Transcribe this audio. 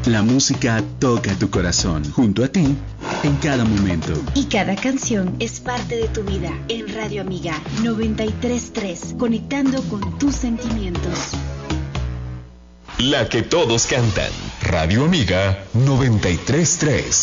La música toca tu corazón, junto a ti, en cada momento. Y cada canción es parte de tu vida. En Radio Amiga 93.3, conectando con tus sentimientos. La que todos cantan. Radio Amiga 93.3.